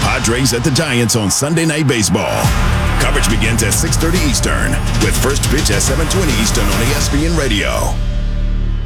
Padres at the Giants on Sunday Night Baseball. Coverage begins at 6:30 Eastern with first pitch at 7:20 Eastern on ESPN Radio.